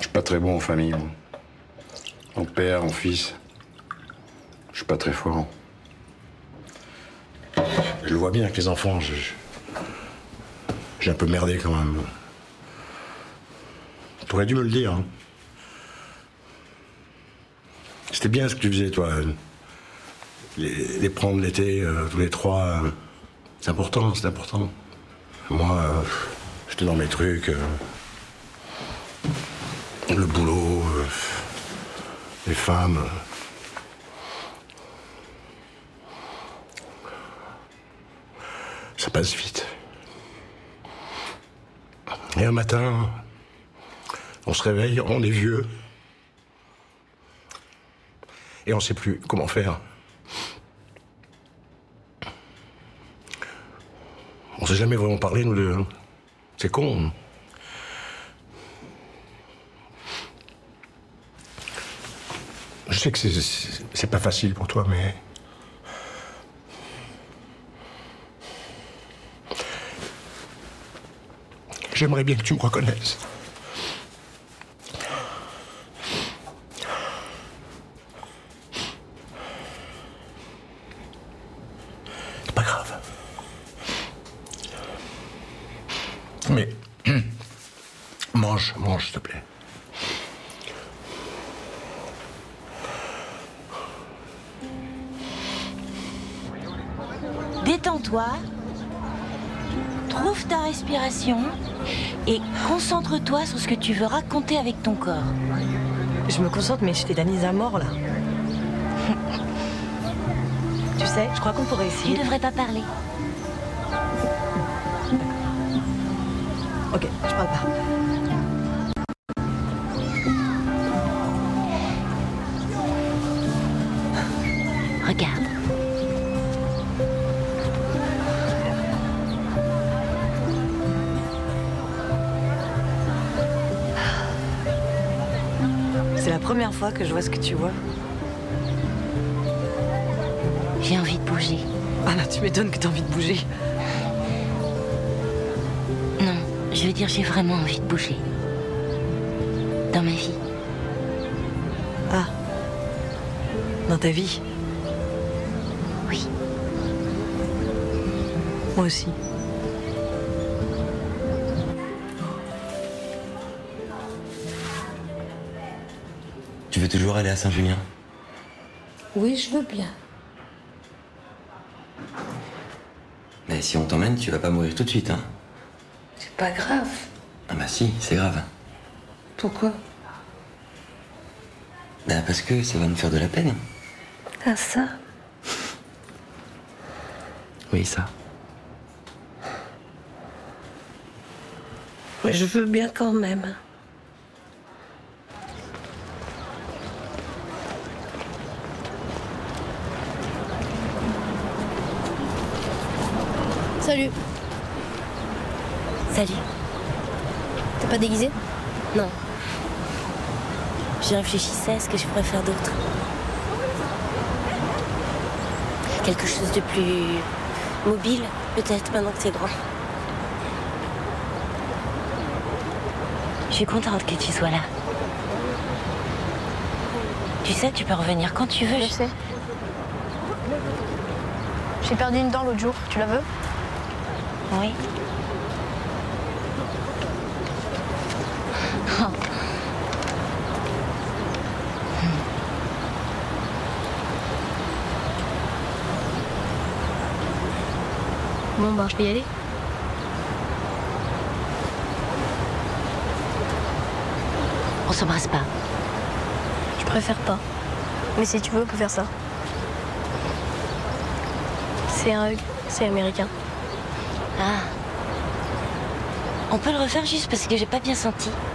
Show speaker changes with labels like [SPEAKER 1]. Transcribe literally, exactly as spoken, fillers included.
[SPEAKER 1] suis pas très bon en famille, moi. En père, en fils. Je suis pas très fort. Je le vois bien avec les enfants, je... j'ai un peu merdé quand même. T'aurais dû me le dire. Hein. C'était bien ce que tu faisais, toi. Les, les prendre l'été, euh, tous les trois. Euh, c'est important, c'est important. Moi, euh, j'étais dans mes trucs. Euh, le boulot, euh, les femmes. Euh. Ça passe vite. Et un matin, on se réveille, on est vieux. Et on sait plus comment faire. On s'est jamais vraiment parlé, nous deux. C'est con. Je sais que c'est, c'est pas facile pour toi, mais... J'aimerais bien que tu me reconnaisses. C'est pas grave. Mais... mange, mange, s'il te plaît.
[SPEAKER 2] Détends-toi, trouve ta respiration et concentre-toi sur ce que tu veux raconter avec ton corps.
[SPEAKER 3] Je me concentre, mais je tétanise à mort, là. Tu sais, je crois qu'on pourrait essayer...
[SPEAKER 2] Tu devrais pas parler.
[SPEAKER 3] Ok, je parle pas.
[SPEAKER 2] Regarde.
[SPEAKER 3] C'est la première fois que je vois ce que tu vois.
[SPEAKER 2] J'ai envie de bouger.
[SPEAKER 3] Ah là, tu m'étonnes que t'as envie de bouger.
[SPEAKER 2] Non, je veux dire, j'ai vraiment envie de bouger. Dans ma vie.
[SPEAKER 3] Ah. Dans ta vie?
[SPEAKER 2] Oui.
[SPEAKER 3] Moi aussi.
[SPEAKER 4] Tu veux toujours aller à Saint-Julien?
[SPEAKER 5] Oui, je veux bien.
[SPEAKER 4] Mais si on t'emmène, tu vas pas mourir tout de suite, hein?
[SPEAKER 5] C'est pas grave.
[SPEAKER 4] Ah bah si, c'est grave.
[SPEAKER 5] Pourquoi?
[SPEAKER 4] Bah parce que ça va me faire de la peine.
[SPEAKER 5] Ah ça?
[SPEAKER 4] Oui, ça.
[SPEAKER 5] Mais je veux bien quand même.
[SPEAKER 6] Salut.
[SPEAKER 2] Salut.
[SPEAKER 6] T'es pas déguisé?
[SPEAKER 2] Non. Je réfléchissais à ce que je pourrais faire d'autre. Quelque chose de plus mobile, peut-être, maintenant que c'est grand. Je suis contente que tu sois là. Tu sais, tu peux revenir quand tu veux.
[SPEAKER 6] Je sais. J'ai perdu une dent l'autre jour. Tu la veux?
[SPEAKER 2] Oui. Oh.
[SPEAKER 6] Bon, bah, je peux y aller.
[SPEAKER 2] On s'embrasse pas.
[SPEAKER 6] Je préfère pas. Mais si tu veux, on peut faire ça. C'est un hug. C'est américain.
[SPEAKER 2] Ah. On peut le refaire juste parce que j'ai pas bien senti.